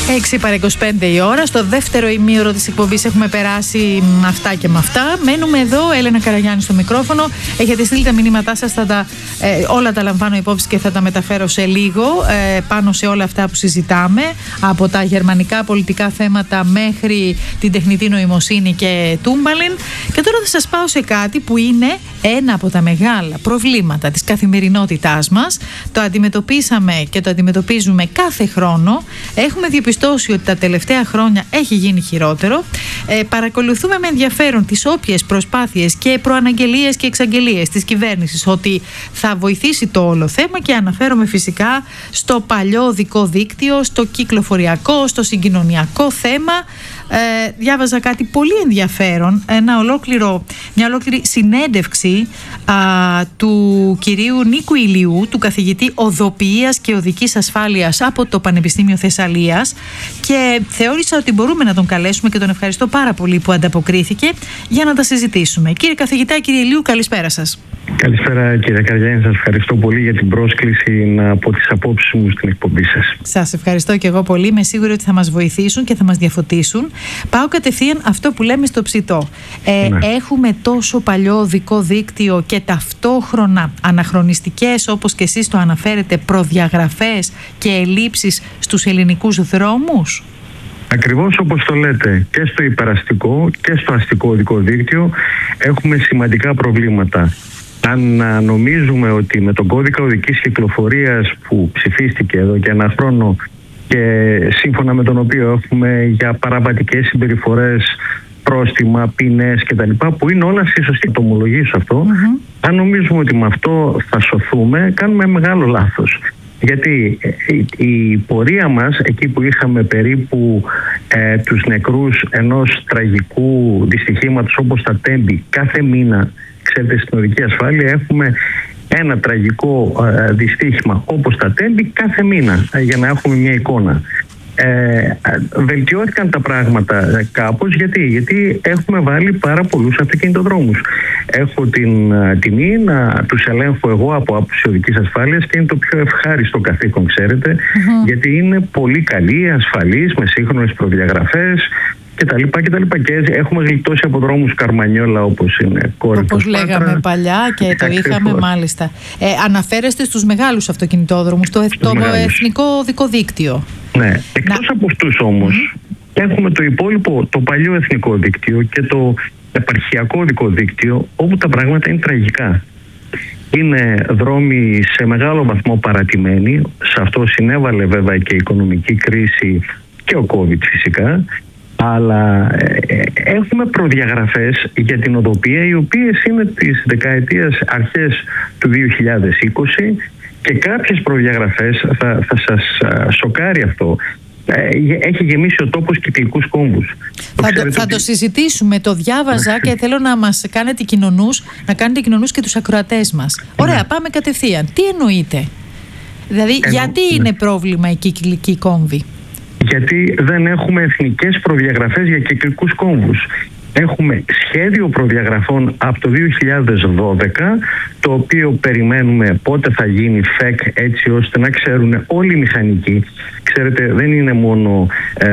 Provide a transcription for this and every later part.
6 παρά 25 η ώρα. Στο δεύτερο ημίωρο της εκπομπής έχουμε περάσει αυτά και με αυτά. Μένουμε εδώ. Έλενα Καραγιάννη στο μικρόφωνο. Έχετε στείλει τα μηνύματά σας. Όλα τα λαμβάνω υπόψη και θα τα μεταφέρω σε λίγο πάνω σε όλα αυτά που συζητάμε. Από τα γερμανικά πολιτικά θέματα μέχρι την τεχνητή νοημοσύνη και τούμπαλιν. Και τώρα θα σας πάω σε κάτι που είναι ένα από τα μεγάλα προβλήματα της καθημερινότητάς μας. Το αντιμετωπίσαμε και το αντιμετωπίζουμε κάθε χρόνο. Έχουμε διαπιστώσει ότι τα τελευταία χρόνια έχει γίνει χειρότερο. Παρακολουθούμε με ενδιαφέρον τις όποιες προσπάθειες και προαναγγελίες και εξαγγελίες της κυβέρνησης ότι θα βοηθήσει το όλο θέμα, και αναφέρομαι φυσικά στο παλιό οδικό δίκτυο, στο κυκλοφοριακό, στο συγκοινωνιακό θέμα. Διάβαζα κάτι πολύ ενδιαφέρον, μια ολόκληρη συνέντευξη του κυρίου Νίκου Ηλιού, του καθηγητή οδοποιίας και οδικής ασφάλειας από το Πανεπιστήμιο Θεσσαλίας, και θεώρησα ότι μπορούμε να τον καλέσουμε και τον ευχαριστώ πάρα πολύ που ανταποκρίθηκε για να τα συζητήσουμε. Κύριε καθηγητά, κύριε Ηλιού, καλησπέρα σας. Καλησπέρα κύριε Καραγιάννη, σας ευχαριστώ πολύ για την πρόσκληση να πω τις απόψεις μου στην εκπομπή σας. Σας ευχαριστώ και εγώ πολύ, είμαι σίγουρη ότι θα μας βοηθήσουν και θα μας διαφωτίσουν. Πάω κατευθείαν αυτό που λέμε στο ψητό. Έχουμε τόσο παλιό οδικό δίκτυο και ταυτόχρονα αναχρονιστικές, όπως και εσείς το αναφέρετε, προδιαγραφές και ελλείψεις στους ελληνικούς δρόμους. Ακριβώς όπως το λέτε, και στο υπεραστικό και στο αστικό οδικό δίκτυο έχουμε σημαντικά προβλήματα. Αν νομίζουμε ότι με τον κώδικα οδικής κυκλοφορίας που ψηφίστηκε εδώ και ένα χρόνο και σύμφωνα με τον οποίο έχουμε για παραβατικές συμπεριφορές πρόστιμα, ποινές κτλ., που είναι όλα στη σωστή, το ομολογήσω αυτό, αν νομίζουμε ότι με αυτό θα σωθούμε, κάνουμε μεγάλο λάθος. Γιατί η πορεία μας, εκεί που είχαμε περίπου τους νεκρούς ενός τραγικού δυστυχήματος όπως τα Τέμπη κάθε μήνα, ξέρετε, στην οδική ασφάλεια έχουμε ένα τραγικό δυστύχημα όπως τα Τέμπη κάθε μήνα, για να έχουμε μια εικόνα. Βελτιώθηκαν τα πράγματα κάπως. Γιατί έχουμε βάλει πάρα πολλούς αυτοκινητοδρόμους. Έχω την τιμή να τους ελέγχω εγώ από άποψη οδικής ασφάλειας και είναι το πιο ευχάριστο καθήκον, ξέρετε, γιατί είναι πολύ καλή, ασφαλής, με σύγχρονες προδιαγραφές κτλ. Και έχουμε γλιτώσει από δρόμους Καρμανιόλα, όπως είναι Κόρυφος, όπως λέγαμε παλιά και το είχαμε μάλιστα. Αναφέρεστε στους μεγάλους αυτοκινητόδρομους, το εθνικό οδικό δίκτυο. Ναι, εκτός από αυτούς όμως έχουμε το υπόλοιπο, το παλιό εθνικό δίκτυο και το επαρχιακό οδικό δίκτυο, όπου τα πράγματα είναι τραγικά. Είναι δρόμοι σε μεγάλο βαθμό παρατημένοι. Σε αυτό συνέβαλε βέβαια και η οικονομική κρίση και ο COVID φυσικά. Αλλά έχουμε προδιαγραφές για την οδοποιία, οι οποίες είναι της δεκαετίας αρχές του 2020, και κάποιες προδιαγραφές θα σας σοκάρει αυτό. Έχει γεμίσει ο τόπος κυκλικούς κόμβους. Θα το συζητήσουμε, το διάβαζα και θέλω να μας κάνετε κοινωνούς, και τους ακροατές μας. Ωραία, πάμε κατευθείαν. Τι εννοείτε? Δηλαδή, γιατί είναι πρόβλημα η κυκλική κόμβη? Γιατί δεν έχουμε εθνικές προδιαγραφές για κυκλικούς κόμβους. Έχουμε σχέδιο προδιαγραφών από το 2012, το οποίο περιμένουμε πότε θα γίνει ΦΕΚ, έτσι ώστε να ξέρουν όλοι οι μηχανικοί. Ξέρετε, δεν είναι μόνο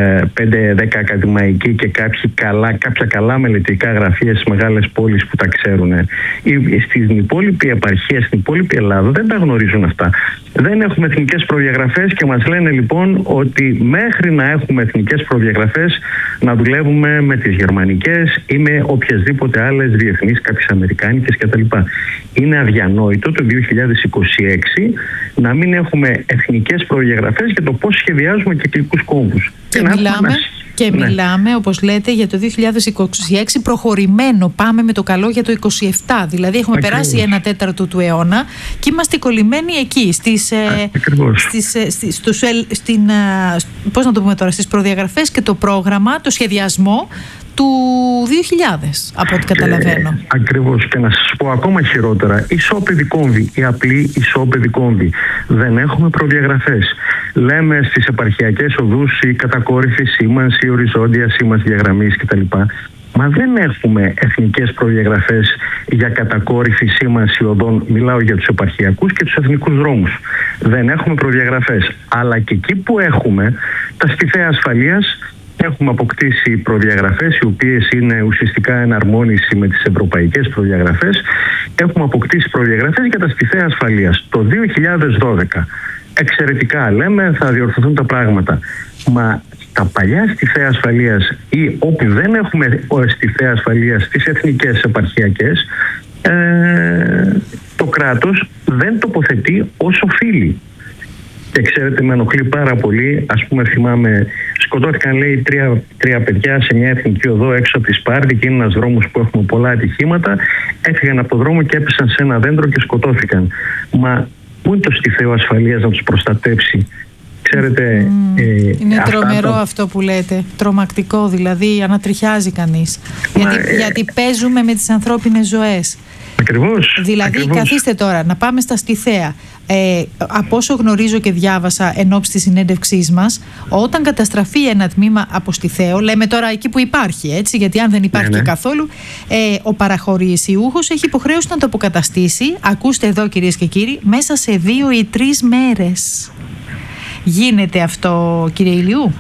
5-10 ακαδημαϊκοί και κάποια καλά μελετικά γραφεία στις μεγάλες πόλεις που τα ξέρουν. Στην υπόλοιπη επαρχία, στην υπόλοιπη Ελλάδα δεν τα γνωρίζουν αυτά. Δεν έχουμε εθνικές προδιαγραφές και μας λένε λοιπόν ότι μέχρι να έχουμε εθνικές προδιαγραφές να δουλεύουμε με τις γερμανικές ή με οποιασδήποτε άλλες διεθνείς, κάποιες αμερικάνικες κτλ. Είναι αδιανόητο το 2026 να μην έχουμε εθνικές προδιαγραφές για το πώς σχεδιάζουμε κυκλικούς κόμβους. Και μιλάμε, όπως λέτε, για το 2026 προχωρημένο. Πάμε με το καλό για το 27. Δηλαδή έχουμε περάσει 1/4 του αιώνα και είμαστε κολλημένοι εκεί στις προδιαγραφές και το πρόγραμμα, το σχεδιασμό του 2000, από ό,τι καταλαβαίνω. Ακριβώς. Και να σας πω ακόμα χειρότερα, ισόπεδη κόμβη, η απλή ισόπεδη κόμβη. Δεν έχουμε προδιαγραφές. Λέμε στις επαρχιακές οδούς η κατακόρυφη σήμανση, η οριζόντια σήμανση διαγραμμής κτλ. Μα δεν έχουμε εθνικές προδιαγραφές για κατακόρυφη σήμανση οδών. Μιλάω για τους επαρχιακούς και τους εθνικούς δρόμους. Δεν έχουμε προδιαγραφές. Αλλά και εκεί που έχουμε, τα στιθέα ασφαλείας, έχουμε αποκτήσει προδιαγραφές οι οποίες είναι ουσιαστικά εναρμόνιση με τις ευρωπαϊκές προδιαγραφές. Έχουμε αποκτήσει προδιαγραφές για τα στιθέα ασφαλείας το 2012. Εξαιρετικά λέμε, θα διορθωθούν τα πράγματα. Μα τα παλιά στιθέα ασφαλείας ή όπου δεν έχουμε στιθέα ασφαλείας στις εθνικές επαρχιακές, το κράτος δεν τοποθετεί ως οφείλει. Και ξέρετε, με ενοχλεί πάρα πολύ. Ας πούμε, θυμάμαι, σκοτώθηκαν, λέει, τρία παιδιά σε μια εθνική οδό έξω από τη Σπάρτη, και είναι ένας δρόμος που έχουμε πολλά ατυχήματα. Έφυγαν από το δρόμο και έπεσαν σε ένα δέντρο και σκοτώθηκαν. Μα πού είναι το στιθαίο ασφαλείας να τους προστατέψει? Ξέρετε, είναι τρομερό αυτό που λέτε. Τρομακτικό, δηλαδή ανατριχιάζει κανείς. Γιατί παίζουμε με τις ανθρώπινες ζωές. Ακριβώς. Δηλαδή, καθίστε τώρα, να πάμε στα στιθέα. Από όσο γνωρίζω και διάβασα εν ώψη της συνέντευξής μας, όταν καταστραφεί ένα τμήμα από στιθαίο, λέμε τώρα εκεί που υπάρχει, έτσι, γιατί αν δεν υπάρχει και καθόλου, ο παραχωρησιούχος έχει υποχρέωση να το αποκαταστήσει, ακούστε εδώ κυρίες και κύριοι, μέσα σε 2 ή 3 μέρες. Γίνεται αυτό, κύριε Ηλιού?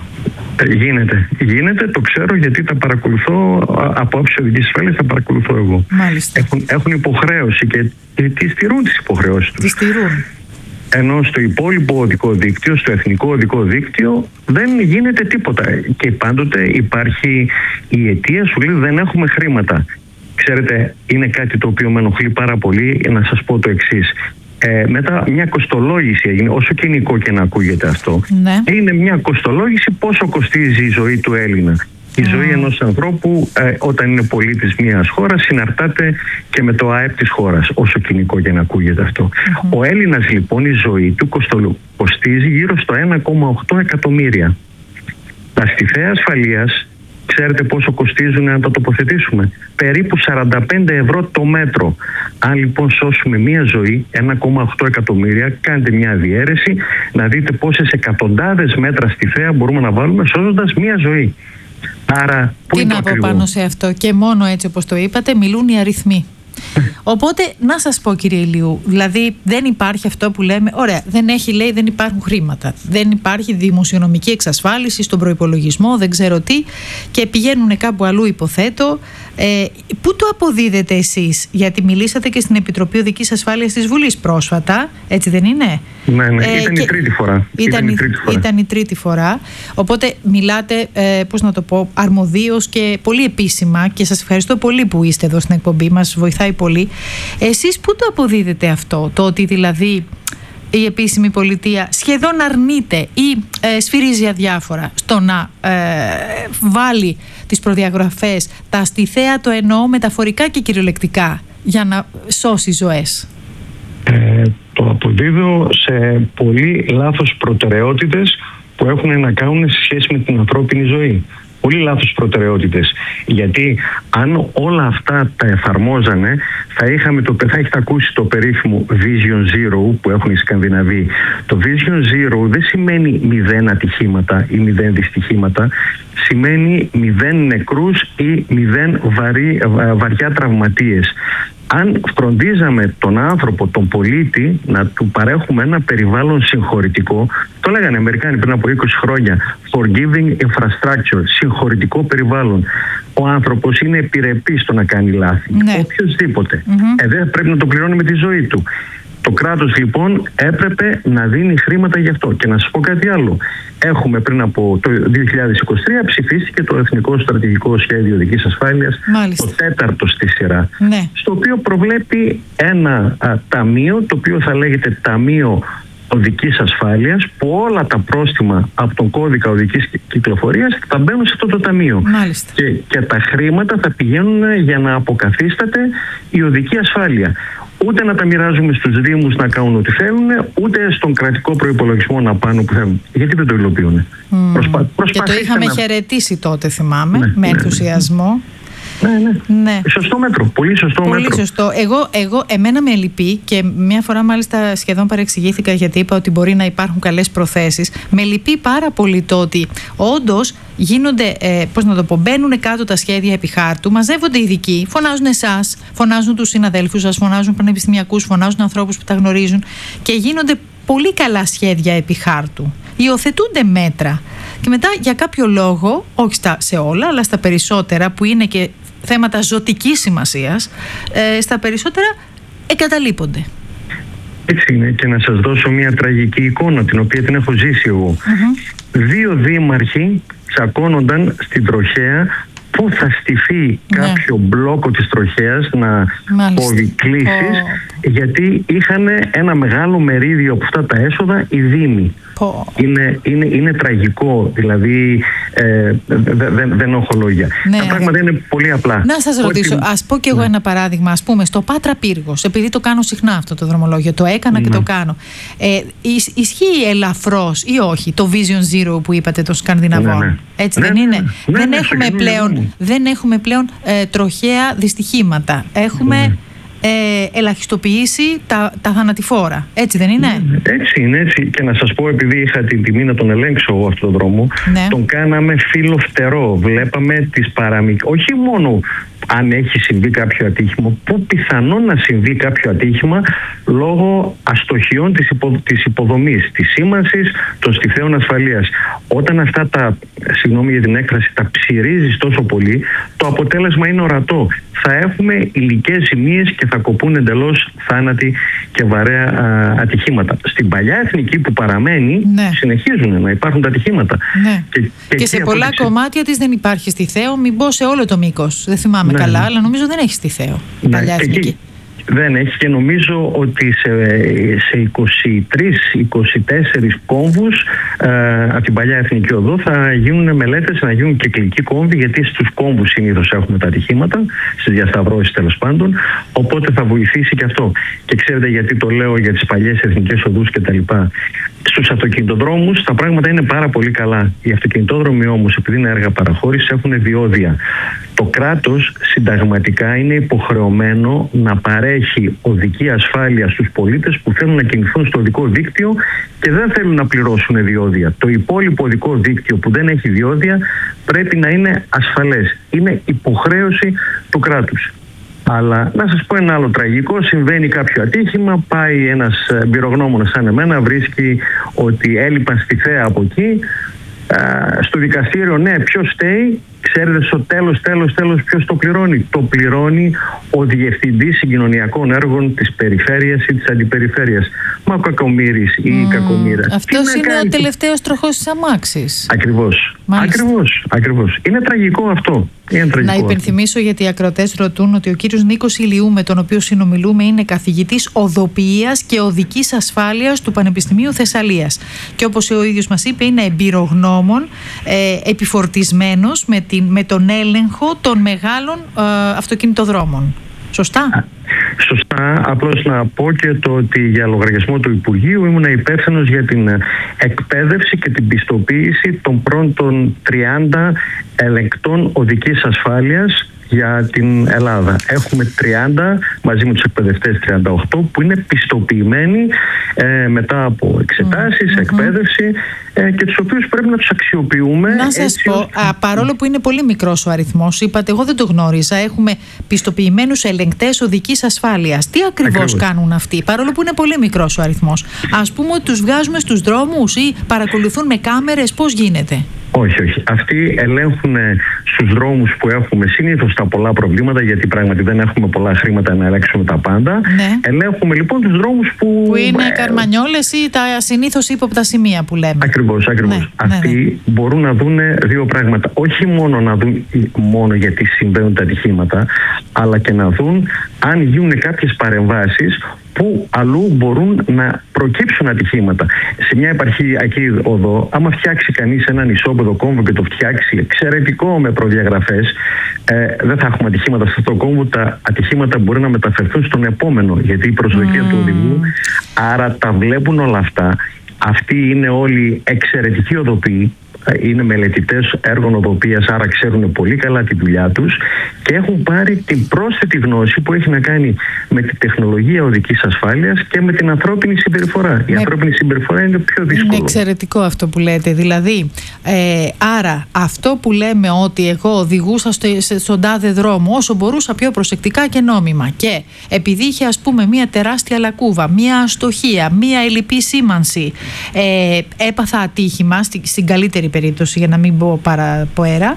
Γίνεται, το ξέρω, γιατί τα παρακολουθώ από άψη οδικής ασφάλειας, τα παρακολουθώ εγώ. Μάλιστα. Έχουν υποχρέωση και τις τηρούν τις υποχρεώσεις τους. Τις τηρούν. Ενώ στο υπόλοιπο οδικό δίκτυο, στο εθνικό οδικό δίκτυο, δεν γίνεται τίποτα. Και πάντοτε υπάρχει η αιτία, σου λέει, δεν έχουμε χρήματα. Ξέρετε, είναι κάτι το οποίο με ενοχλεί πάρα πολύ. Να σας πω το εξής. Μετά μια κοστολόγηση έγινε, όσο κοινικό και να ακούγεται αυτό. Ναι. Είναι μια κοστολόγηση πόσο κοστίζει η ζωή του Έλληνα. Η ζωή ενός ανθρώπου, όταν είναι πολίτης μιας χώρας, συναρτάται και με το ΑΕΠ της χώρας, όσο κοινικό και να ακούγεται αυτό. Ο Έλληνας, λοιπόν, η ζωή του κοστίζει γύρω στο 1,8 εκατομμύρια. Τα στιθέα ασφαλείας, ξέρετε πόσο κοστίζουν να τα τοποθετήσουμε? Περίπου 45 ευρώ το μέτρο. Αν λοιπόν σώσουμε μία ζωή, 1,8 εκατομμύρια, κάντε μια διαίρεση να δείτε πόσες εκατοντάδες μέτρα στιθέα μπορούμε να βάλουμε σώζοντας μία ζωή. Άρα, τι να πω πάνω σε αυτό? Και μόνο έτσι όπως το είπατε, μιλούν οι αριθμοί. Οπότε να σας πω, κύριε Ηλιού, δηλαδή δεν υπάρχει αυτό που λέμε, ωραία, δεν υπάρχουν χρήματα, δεν υπάρχει δημοσιονομική εξασφάλιση στον προϋπολογισμό, δεν ξέρω τι, και πηγαίνουν κάπου αλλού, υποθέτω. Πού το αποδίδετε εσείς? Γιατί μιλήσατε και στην Επιτροπή Οδικής Ασφάλειας της Βουλής πρόσφατα, έτσι δεν είναι? Ναι, ήταν η τρίτη φορά. Ήταν η τρίτη φορά. Οπότε μιλάτε, πώς να το πω, αρμοδίως και πολύ επίσημα, και σας ευχαριστώ πολύ που είστε εδώ στην εκπομπή μας, βοηθάει πολύ. Εσείς πού το αποδίδετε αυτό, το ότι δηλαδή η επίσημη πολιτεία σχεδόν αρνείται ή σφυρίζει αδιάφορα στο να βάλει τις προδιαγραφές, τα στιθέα, το εννοώ μεταφορικά και κυριολεκτικά, για να σώσει ζωές? Το αποδίδω σε πολύ λάθος προτεραιότητες που έχουν να κάνουν σε σχέση με την ανθρώπινη ζωή. Πολύ λάθος προτεραιότητες. Γιατί αν όλα αυτά τα εφαρμόζανε, θα έχετε ακούσει το περίφημο Vision Zero που έχουν οι Σκανδιναβοί. Το Vision Zero δεν σημαίνει 0 ατυχήματα ή 0 δυστυχήματα. Σημαίνει 0 νεκρούς ή 0 βαριά τραυματίες. Αν φροντίζαμε τον άνθρωπο, τον πολίτη, να του παρέχουμε ένα περιβάλλον συγχωρητικό, το λέγανε οι Αμερικάνοι πριν από 20 χρόνια, forgiving infrastructure, συγχωρητικό περιβάλλον. Ο άνθρωπος είναι επιρρεπής στο να κάνει λάθη. Οποιοςδήποτε. Δεν πρέπει να το πληρώνει με τη ζωή του. Το κράτος λοιπόν έπρεπε να δίνει χρήματα γι' αυτό. Και να σας πω κάτι άλλο. Έχουμε πριν από το 2023 ψηφίστηκε το Εθνικό Στρατηγικό Σχέδιο Οδικής Ασφάλειας, το 4ο στη σειρά, στο οποίο προβλέπει ένα ταμείο, το οποίο θα λέγεται Ταμείο Οδικής Ασφάλειας, που όλα τα πρόστιμα από τον κώδικα οδικής κυκλοφορίας θα μπαίνουν σε αυτό το ταμείο. Και τα χρήματα θα πηγαίνουν για να αποκαθίσταται η οδική ασφάλεια. Ούτε να τα μοιράζουμε στους Δήμους να κάνουν ό,τι θέλουν, ούτε στον κρατικό προϋπολογισμό να πάνε όπου θέλουν. Γιατί δεν το υλοποιούν? Και το είχαμε χαιρετήσει τότε, θυμάμαι, με ενθουσιασμό. Ναι. Σωστό μέτρο. Πολύ σωστό μέτρο. Πολύ σωστό. Εμένα με λυπεί και μια φορά μάλιστα σχεδόν παρεξηγήθηκα γιατί είπα ότι μπορεί να υπάρχουν καλές προθέσεις. Με λυπεί πάρα πολύ το ότι όντως γίνονται, μπαίνουν κάτω τα σχέδια επί χάρτου, μαζεύονται ειδικοί, φωνάζουν εσάς, φωνάζουν τους συναδέλφους σας, φωνάζουν πανεπιστημιακούς, φωνάζουν ανθρώπους που τα γνωρίζουν και γίνονται πολύ καλά σχέδια επί χάρτου. Υιοθετούνται μέτρα. Και μετά για κάποιο λόγο, όχι σε όλα, αλλά στα περισσότερα που είναι και θέματα ζωτικής σημασίας, στα περισσότερα εγκαταλείπονται. Έτσι είναι, και να σας δώσω μια τραγική εικόνα την οποία την έχω ζήσει εγώ. 2 δήμαρχοι τσακώνονταν στην τροχέα πού θα στηθεί κάποιο μπλόκο της τροχέας να κόβει κλήσεις, γιατί είχαν ένα μεγάλο μερίδιο από αυτά τα έσοδα οι δήμοι. Είναι τραγικό, δηλαδή δεν έχω λόγια. Τα πράγματα είναι πολύ απλά. Να σας ρωτήσω, ας πω κι εγώ ένα παράδειγμα. Ας πούμε στο Πάτρα Πύργος, επειδή το κάνω συχνά αυτό το δρομολόγιο, το έκανα και το κάνω. Ισχύει ελαφρώς ή όχι το Vision Zero που είπατε των Σκανδιναβών? Έτσι δεν είναι? Δεν έχουμε πλέον τροχαία δυστυχήματα. Έχουμε ελαχιστοποιήσει τα θανατηφόρα. Έτσι δεν είναι? Έτσι είναι, έτσι. Και να σας πω, επειδή είχα την τιμή να τον ελέγξω εγώ αυτόν τον δρόμο, τον κάναμε φύλλο φτερό. Βλέπαμε τις παραμικρές, όχι μόνο αν έχει συμβεί κάποιο ατύχημα, που πιθανόν να συμβεί κάποιο ατύχημα λόγω αστοχιών της υποδομής, της σήμανσης των στιθέων ασφαλείας. Όταν αυτά συγγνώμη για την έκφραση, τα ψιρίζεις τόσο πολύ, το αποτέλεσμα είναι ορατό. Θα έχουμε υλικές ζημίες και θα κοπούν εντελώς θάνατοι και βαρέα ατυχήματα. Στην παλιά εθνική που παραμένει, συνεχίζουν να υπάρχουν τα ατυχήματα. Και σε πολλά κομμάτια της δεν υπάρχει στιθαίο, μην πω σε όλο το μήκος. Δεν θυμάμαι καλά, αλλά νομίζω δεν έχει στιθαίο η παλιά εθνική. Δεν έχει, και νομίζω ότι σε 23-24 κόμβους από την παλιά εθνική οδό θα γίνουν μελέτες να γίνουν κυκλικοί κόμβοι, γιατί στους κόμβους συνήθως έχουμε τα ατυχήματα, στις διασταυρώσεις τέλος πάντων, οπότε θα βοηθήσει και αυτό. Και ξέρετε γιατί το λέω για τις παλιές εθνικές οδούς κτλ. Στους αυτοκινητοδρόμους τα πράγματα είναι πάρα πολύ καλά. Οι αυτοκινητόδρομοι όμως, επειδή είναι έργα παραχώρησης, έχουν διόδια. Το κράτος συνταγματικά είναι υποχρεωμένο να παρέχει οδική ασφάλεια στους πολίτες που θέλουν να κινηθούν στο οδικό δίκτυο και δεν θέλουν να πληρώσουν διόδια. Το υπόλοιπο οδικό δίκτυο που δεν έχει διόδια πρέπει να είναι ασφαλές. Είναι υποχρέωση του κράτους. Αλλά να σας πω ένα άλλο τραγικό: συμβαίνει κάποιο ατύχημα, πάει ένας εμπειρογνώμονας σαν εμένα, βρίσκει ότι έλειπαν στιθέα από εκεί. Στο δικαστήριο, ποιος φταίει? Ξέρετε στο τέλος ποιος το πληρώνει? Το πληρώνει ο διευθυντής συγκοινωνιακών έργων της περιφέρειας ή της αντιπεριφέρειας. Μα ο κακομοίρης ή η κακομοίρα. Αυτός είναι ο τελευταίος τροχός της αμάξης. Ακριβώς. Είναι τραγικό αυτό. Να υπενθυμίσω, γιατί οι ακροατές ρωτούν, ότι ο κύριος Νίκος Ηλιού, με τον οποίο συνομιλούμε, είναι καθηγητής οδοποιίας και οδικής ασφάλειας του Πανεπιστημίου Θεσσαλίας. Και όπως ο ίδιος μας είπε, είναι εμπειρογνώμων, επιφορτισμένος με τον έλεγχο των μεγάλων αυτοκινητοδρόμων. Σωστά? Σωστά. Απλώς να πω και το ότι για λογαριασμό του Υπουργείου ήμουν υπεύθυνος για την εκπαίδευση και την πιστοποίηση των πρώτων 30 ελεγκτών οδικής ασφάλειας για την Ελλάδα. Έχουμε 30 μαζί με τους εκπαιδευτές, 38 που είναι πιστοποιημένοι μετά από εξετάσεις, εκπαίδευση, και τους οποίους πρέπει να τους αξιοποιούμε. Να σας πω, παρόλο που είναι πολύ μικρός ο αριθμός, είπατε, εγώ δεν το γνώριζα, έχουμε πιστοποιημένους ελεγκτές οδικής ασφάλειας. Τι ακριβώς κάνουν αυτοί, παρόλο που είναι πολύ μικρός ο αριθμός? Ας πούμε ότι τους βγάζουμε στους δρόμους ή παρακολουθούν με κάμερες, πώς γίνεται? Όχι. Αυτοί ελέγχουν στους δρόμους που έχουμε συνήθως τα πολλά προβλήματα, γιατί πράγματι δεν έχουμε πολλά χρήματα να ελέγξουμε τα πάντα. Ελέγχουμε λοιπόν τους δρόμους που είναι καρμανιόλες ή τα συνήθως ύποπτα σημεία που λέμε. Ακριβώς. Αυτοί μπορούν να δουν δύο πράγματα. Όχι μόνο να δουν μόνο γιατί συμβαίνουν τα ατυχήματα, αλλά και να δουν αν γίνουν κάποιες παρεμβάσεις που αλλού μπορούν να προκύψουν ατυχήματα. Σε μια επαρχιακή οδό, άμα φτιάξει κανείς έναν ισόπεδο κόμβο και το φτιάξει εξαιρετικό με προδιαγραφές, δεν θα έχουμε ατυχήματα σε αυτό το κόμβο. Τα ατυχήματα μπορεί να μεταφερθούν στον επόμενο, γιατί η προσδοκία του οδηγού. Άρα τα βλέπουν όλα αυτά. Αυτοί είναι όλοι εξαιρετικοί οδοποιοί, είναι μελετητές έργων οδοποιίας, άρα ξέρουν πολύ καλά τη δουλειά τους και έχουν πάρει την πρόσθετη γνώση που έχει να κάνει με τη τεχνολογία οδικής ασφάλειας και με την ανθρώπινη συμπεριφορά. Η ανθρώπινη συμπεριφορά είναι πιο δύσκολο. Είναι εξαιρετικό αυτό που λέτε. Δηλαδή, άρα αυτό που λέμε ότι εγώ οδηγούσα στον τάδε δρόμο όσο μπορούσα πιο προσεκτικά και νόμιμα και επειδή είχε ας πούμε μια τεράστια λακκούβα, μια αστοχία, μια ελλειπή σήμανση, έπαθα ατύχημα στην καλύτερη περίπτωση, για να μην πω παραποέρα,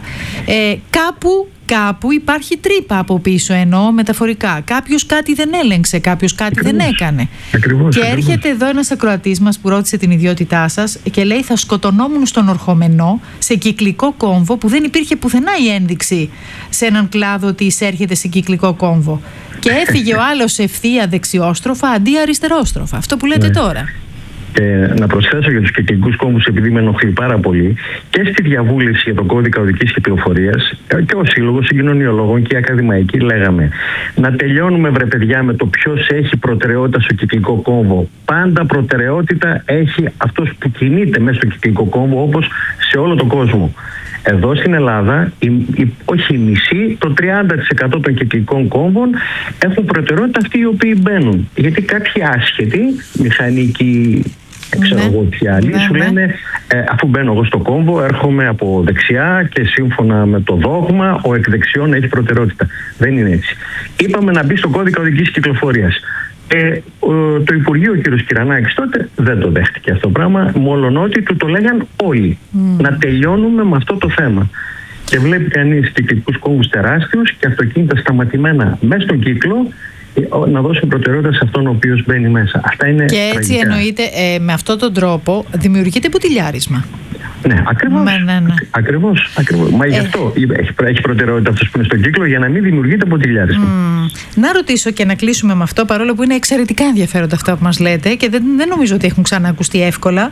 κάπου υπάρχει τρύπα από πίσω, εννοώ μεταφορικά. Κάποιος κάτι δεν έλεγξε, κάποιος κάτι δεν έκανε. Ακριβώς. Έρχεται εδώ ένας ακροατής μας που ρώτησε την ιδιότητά σας και λέει θα σκοτωνόμουν στον Ορχομενό σε κυκλικό κόμβο που δεν υπήρχε πουθενά η ένδειξη σε έναν κλάδο ότι εισέρχεται σε κυκλικό κόμβο. Και έφυγε ο άλλος ευθεία δεξιόστροφα αντί αριστερόστροφα. Αυτό που λέτε τώρα. Να προσθέσω για τους κυκλικούς κόμβους, επειδή με ενοχλεί πάρα πολύ, και στη διαβούλευση για τον κώδικα οδικής κυκλοφορίας και ο Σύλλογος Συγκοινωνιολόγων και οι ακαδημαϊκοί λέγαμε να τελειώνουμε βρε παιδιά με το ποιος έχει προτεραιότητα στο κυκλικό κόμβο. Πάντα προτεραιότητα έχει αυτός που κινείται μέσα στο κυκλικό κόμβο, όπως σε όλο τον κόσμο. Εδώ στην Ελλάδα, όχι η μισή, το 30% των κυκλικών κόμβων έχουν προτεραιότητα αυτοί οι οποίοι μπαίνουν. Γιατί κάποιοι άσχετοι, μηχανικοί, ξέρω εγώ τι άλλοι, σου λένε αφού μπαίνω εγώ στο κόμβο, έρχομαι από δεξιά και σύμφωνα με το δόγμα, ο εκ δεξιών έχει προτεραιότητα. Δεν είναι έτσι. Είπαμε να μπει στο κώδικα οδικής κυκλοφορίας. Το Υπουργείο, ο κ. Κυρανάκης τότε δεν το δέχτηκε αυτό το πράγμα, μόλον ότι του το λέγαν όλοι. Να τελειώνουμε με αυτό το θέμα. Και βλέπει κανείς κυκλικούς κόμβους τεράστιους και αυτοκίνητα σταματημένα μέσα στον κύκλο να δώσουν προτεραιότητα σε αυτόν ο οποίος μπαίνει μέσα. Αυτά είναι και έτσι τραγικά. Εννοείται με αυτόν τον τρόπο δημιουργείται πουτιλιάρισμα. Ναι, ακριβώς. Μα γι' αυτό έχει προτεραιότητα αυτός που είναι στον κύκλο, για να μην δημιουργείται πουτιλιάρισμα. Να ρωτήσω και να κλείσουμε με αυτό, παρόλο που είναι εξαιρετικά ενδιαφέροντα αυτά που μας λέτε και δεν νομίζω ότι έχουν ξαναακουστεί εύκολα.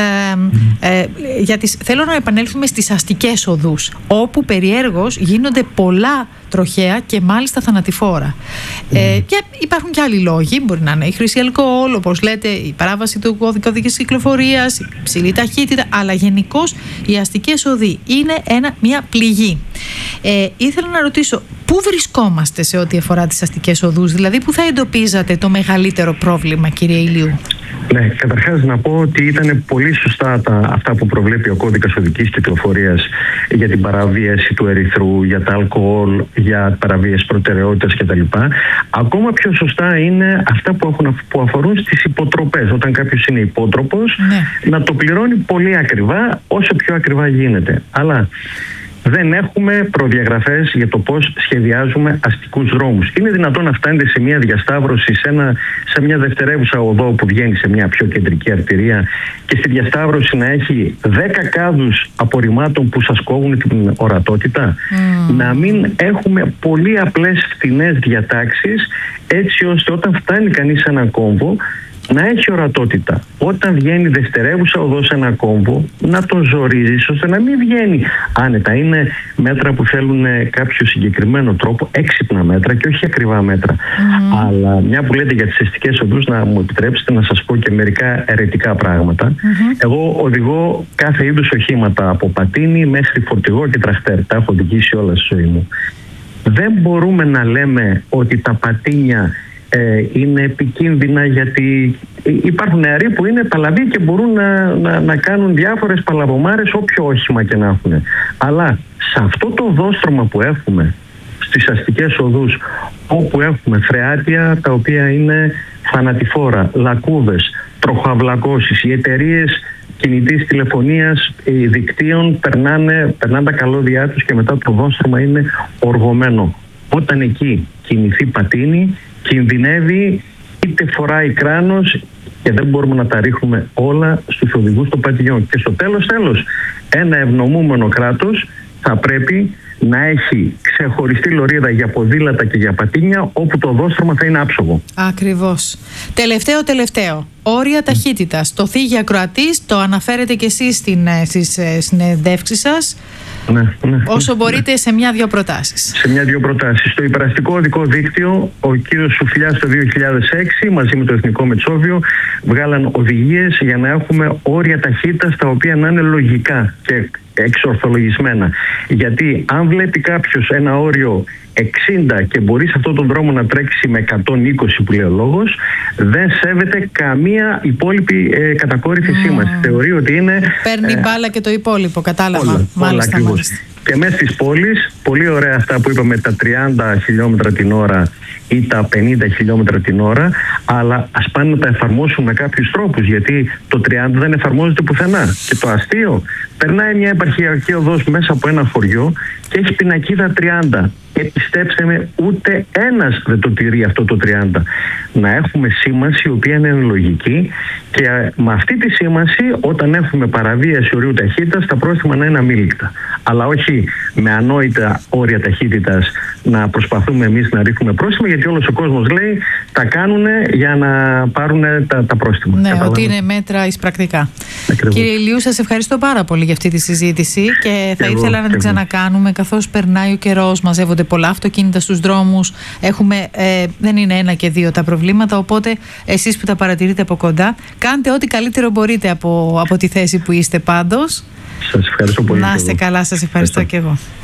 Θέλω να επανέλθουμε στις αστικές οδούς, όπου περιέργως γίνονται πολλά τροχαία και μάλιστα θανατηφόρα. Και υπάρχουν και άλλοι λόγοι, μπορεί να είναι η χρήση αλκοόλ, όπως λέτε, η παράβαση του κώδικα οδικής κυκλοφορίας, η ψηλή ταχύτητα, αλλά γενικώς οι αστικές οδοί είναι μια πληγή. Ήθελα να ρωτήσω, πού βρισκόμαστε σε ό,τι αφορά τις αστικές οδούς, δηλαδή πού θα εντοπίζατε το μεγαλύτερο πρόβλημα, κύριε Ηλίου? Ναι, καταρχάς να πω ότι ήταν πολύ σωστά αυτά που προβλέπει ο κώδικας οδικής κυκλοφορίας για την παραβίαση του ερυθρού, για τα αλκοόλ, για παραβίαση προτεραιότητας κτλ. Ακόμα πιο σωστά είναι αυτά που αφορούν στις υποτροπές. Όταν κάποιος είναι υπότροπος, να το πληρώνει πολύ ακριβά, όσο πιο ακριβά γίνεται. Αλλά δεν έχουμε προδιαγραφές για το πώς σχεδιάζουμε αστικούς δρόμους. Είναι δυνατόν να φτάνετε σε μια διασταύρωση, σε μια δευτερεύουσα οδό που βγαίνει σε μια πιο κεντρική αρτηρία και στη διασταύρωση να έχει 10 κάδους απορριμμάτων που σας κόβουν την ορατότητα? Να μην έχουμε πολύ απλές φτηνές διατάξεις, έτσι ώστε όταν φτάνει κανείς σε έναν κόμβο να έχει ορατότητα. Όταν βγαίνει δευτερεύουσα οδό σε ένα κόμβο, να τον ζορίζεις ώστε να μην βγαίνει άνετα. Είναι μέτρα που θέλουν κάποιο συγκεκριμένο τρόπο, έξυπνα μέτρα και όχι ακριβά μέτρα. Αλλά μια που λέτε για τις αστικές οδούς, να μου επιτρέψετε να σας πω και μερικά αιρετικά πράγματα. Εγώ οδηγώ κάθε είδους οχήματα, από πατίνι μέχρι φορτηγό και τραχτέρ. Τα έχω οδηγήσει όλα στη ζωή μου. Δεν μπορούμε να λέμε ότι τα πατίνια είναι επικίνδυνα, γιατί υπάρχουν νεαροί που είναι παλαβοί και μπορούν να κάνουν διάφορες παλαβομάρες όποιο όχημα και να έχουν. Αλλά σε αυτό το δόστρωμα που έχουμε στις αστικές οδούς, όπου έχουμε φρεάτια τα οποία είναι θανατηφόρα, λακκούβες, τροχοαυλακώσεις, οι εταιρείες κινητής τηλεφωνίας, δικτύων περνάνε τα καλώδια τους και μετά το δόστρωμα είναι οργωμένο. Όταν εκεί κινηθεί πατίνι, κινδυνεύει, είτε φοράει κράνος και δεν μπορούμε να τα ρίχνουμε όλα στους οδηγούς των πατιών. Και στο τέλος, ένα ευνομούμενο κράτος θα πρέπει να έχει ξεχωριστή λωρίδα για ποδήλατα και για πατίνια, όπου το οδόστρωμα θα είναι άψογο. Ακριβώς. Τελευταίο. Όρια ταχύτητας. Το θίγει ακροατής, το αναφέρετε και εσείς στις συνεντεύξεις σας. Ναι, όσο μπορείτε, σε μια-δυο προτάσεις. Σε μια-δυο προτάσεις. Στο υπεραστικό οδικό δίκτυο, ο κύριος Σουφλιάς το 2006 μαζί με το Εθνικό Μετσόβιο βγάλαν οδηγίες για να έχουμε όρια ταχύτητας τα οποία να είναι λογικά και εξορθολογισμένα. Γιατί αν βλέπει κάποιος ένα όριο 60 και μπορεί σε αυτόν τον δρόμο να τρέξει με 120 που λέει ο λόγος, δεν σέβεται καμία υπόλοιπη κατακόρυφη σήμανση. Θεωρεί ότι είναι... Παίρνει μπάλα και το υπόλοιπο, κατάλαβα. Όλα ακριβώς. Και μέσα στις πόλεις, πολύ ωραία αυτά που είπαμε, τα 30 χιλιόμετρα την ώρα ή τα 50 χιλιόμετρα την ώρα, αλλά ας πάνε να τα εφαρμόσουν με κάποιους τρόπους, γιατί το 30 δεν εφαρμόζεται πουθενά. Και το αστείο, περνάει μια επαρχιακή οδός μέσα από ένα χωριό και έχει πινακίδα 30. Και πιστέψτε με, ούτε ένας δεν το τηρεί αυτό το 30. Να έχουμε σήμανση η οποία είναι λογική, και με αυτή τη σήμανση, όταν έχουμε παραβίαση ορίου ταχύτητας, τα πρόστιμα να είναι αμήλικτα. Αλλά όχι με ανόητα όρια ταχύτητας να προσπαθούμε εμείς να ρίχνουμε πρόστιμα, γιατί όλος ο κόσμος λέει τα κάνουν για να πάρουν τα πρόστιμα. Ναι, ότι είναι μέτρα εις πρακτικά. Ακριβώς. Κύριε Ηλίου, σας ευχαριστώ πάρα πολύ για αυτή τη συζήτηση και θα ήθελα να την ξανακάνουμε, καθώς περνάει ο καιρός, μαζεύονται πολλά αυτοκίνητα στους δρόμους, δεν είναι ένα και δύο τα προβλήματα, οπότε εσείς που τα παρατηρείτε από κοντά, κάντε ό,τι καλύτερο μπορείτε από τη θέση που είστε πάντως. Σας ευχαριστώ πολύ. Να είστε καλά, σας ευχαριστώ και εγώ.